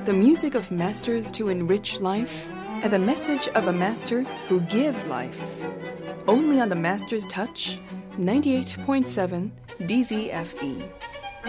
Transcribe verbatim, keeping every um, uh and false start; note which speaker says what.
Speaker 1: The music of masters to enrich life, and the message of a master who gives life. Only on the Master's Touch, ninety-eight point seven D Z F E.